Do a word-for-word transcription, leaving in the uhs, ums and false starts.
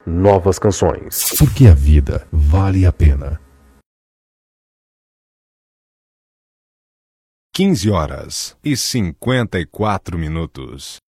novas canções. Porque a vida vale a pena. quinze horas e cinquenta e quatro minutos.